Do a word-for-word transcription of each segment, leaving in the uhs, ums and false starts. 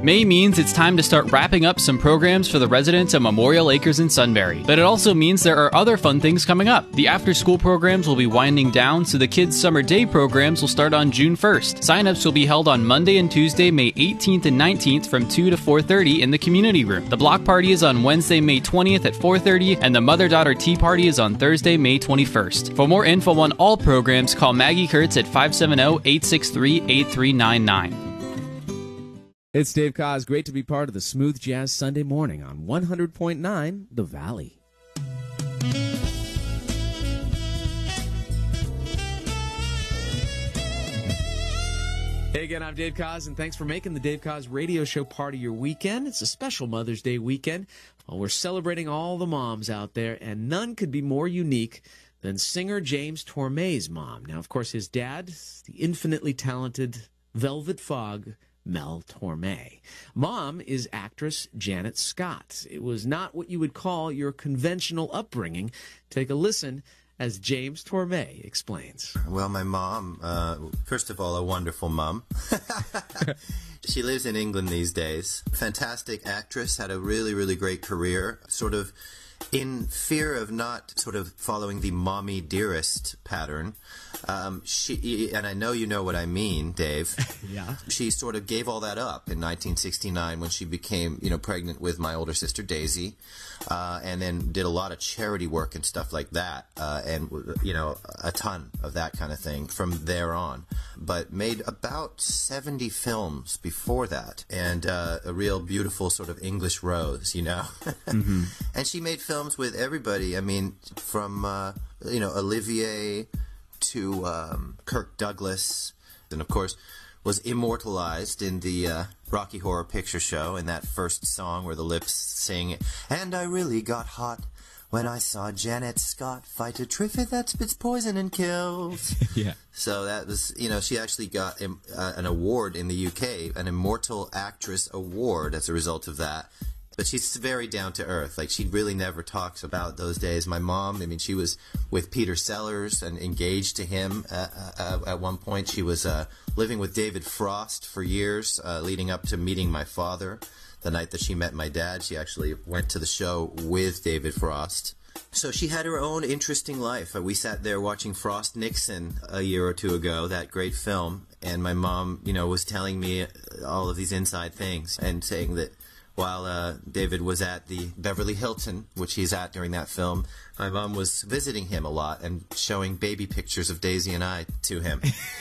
May means it's time to start wrapping up some programs for the residents of Memorial Acres in Sunbury. But it also means there are other fun things coming up. The after-school programs will be winding down, so the kids' summer day programs will start on June first. Sign-ups will be held on Monday and Tuesday, May eighteenth and nineteenth from two to four thirty in the community room. The block party is on Wednesday, May twentieth at four thirty, and the mother-daughter tea party is on Thursday, May twenty-first. For more info on all programs, call Maggie Kurtz at five seven zero, eight six three, eight three nine nine. It's Dave Koz. Great to be part of the Smooth Jazz Sunday morning on one hundred point nine The Valley. Hey again, I'm Dave Koz, and thanks for making the Dave Koz radio show part of your weekend. It's a special Mother's Day weekend. Well, we're celebrating all the moms out there, and none could be more unique than singer James Torme's mom. Now, of course, his dad, the infinitely talented Velvet Fog, Mel Torme. Mom is actress Janet Scott. It was not what you would call your conventional upbringing. Take a listen as James Torme explains. Well, my mom, uh, first of all, a wonderful mom. She lives in England these days. Fantastic actress, had a really, really great career. Sort of in fear of not sort of following the mommy dearest pattern. Um, she, and I know you know what I mean, Dave. Yeah. She sort of gave all that up in nineteen sixty-nine when she became, you know, pregnant with my older sister Daisy, uh, and then did a lot of charity work and stuff like that, uh, and you know, a ton of that kind of thing from there on. But made about seventy films before that, and uh, a real beautiful sort of English rose, you know. Mm-hmm. And she made films with everybody. I mean, from uh, you know, Olivier to um, Kirk Douglas, and of course was immortalized in the uh, Rocky Horror Picture Show in that first song where the lips sing, "And I really got hot when I saw Janet Scott fight a Triffid that spits poison and kills." Yeah. So that was, you know, she actually got um, uh, an award in the U K, an Immortal Actress Award as a result of that. But she's very down to earth. Like, she really never talks about those days. My mom, I mean, she was with Peter Sellers and engaged to him uh, uh, at one point. She was uh, living with David Frost for years, uh, leading up to meeting my father. The night that she met my dad, she actually went to the show with David Frost. So she had her own interesting life. Uh, we sat there watching Frost Nixon a year or two ago, that great film, and my mom, you know, was telling me all of these inside things and saying that while uh, David was at the Beverly Hilton, which he's at during that film, my mom was visiting him a lot and showing baby pictures of Daisy and I to him.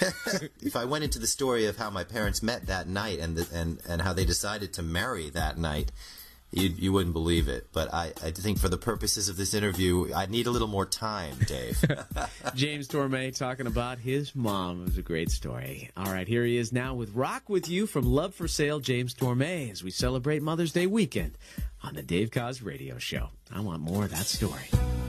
If I went into the story of how my parents met that night and the, and, and how they decided to marry that night, you, you wouldn't believe it. But I, I think for the purposes of this interview, I need a little more time, Dave. James Torme talking about his mom. It was a great story. All right, here he is now with Rock With You from Love for Sale, James Torme, as we celebrate Mother's Day weekend on the Dave Koz Radio Show. I want more of that story.